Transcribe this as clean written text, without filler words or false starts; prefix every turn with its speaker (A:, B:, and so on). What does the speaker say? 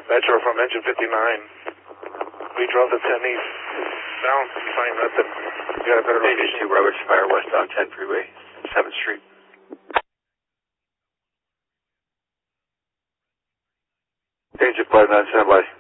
A: Metro from engine 59. We drove the 10 east. Down, find nothing. We got a better location.
B: 82 Roberts Fire westbound 10 freeway, 7th Street.
C: Engine 59, stand by.